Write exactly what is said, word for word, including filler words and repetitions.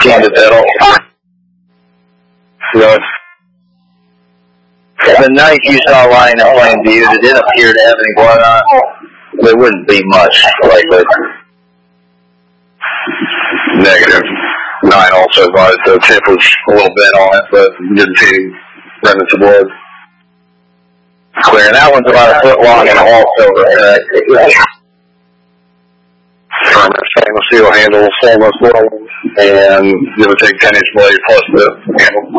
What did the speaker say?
Can't get that off. So, the night you saw lying in plain view, it didn't appear to have any blood on it. There wouldn't be much like that. Negative. Nine also advised the tip was a little bent on it, but didn't see any remnants of blood. Clear. That one's about a foot long and all silver. Firmer stainless steel handle, stainless wood, and give or take ten inch blade plus the handle.